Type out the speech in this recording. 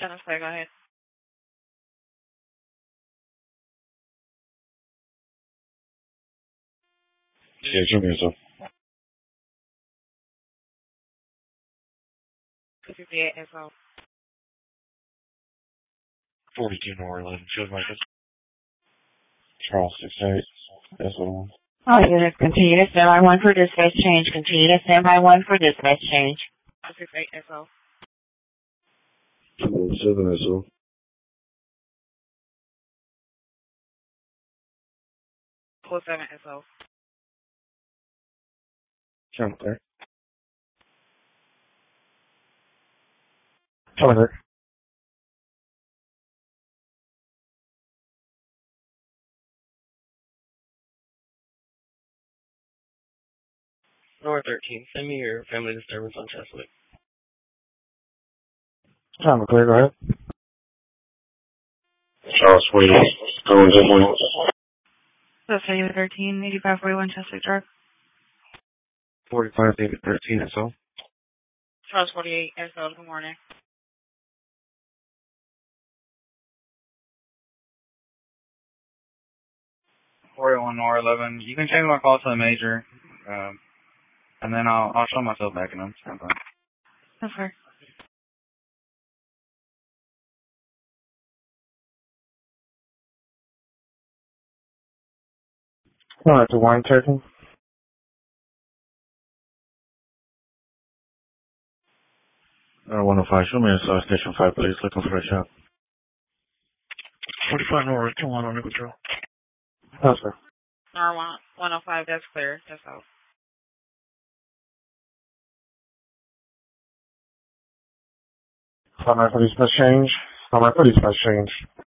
Channel 5, go ahead. Yeah, show me yourself. 258 SO. 42 North 11, shows myself. Charles 68, SO1. All units, continue to stand by 1 for dispatch change. Continue to stand by 1 for dispatch change. 268 SO. 207 SO. 47 SO. Channel 3. Channel 3. North 13, send me your family disturbance on Chesapeake. Channel 3, go ahead. Charles 28, going to 1. That's David 13, 8541 Chesapeake Drive. 45 David 13 SO. Charles 48 SO, good morning. .41 North 11. You can change my call to a major, and then I'll show myself back in them. Okay. Alright, to wine taking. 105, show me a station 5, please. Looking for a shot. 45 North, 21 on the control. Yes, sir. R1, 105, that's clear. That's out. Somewhere for dispatch change. Somewhere for dispatch change.